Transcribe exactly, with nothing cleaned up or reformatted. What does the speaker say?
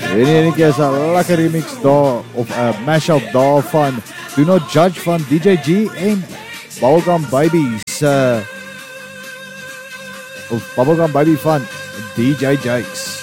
En hierdie keer is 'n lekker remix daar of 'n mashup daar van Do Not Judge van D J G en Bubblegum Baby se of Bubblegum Baby van D J Jakes.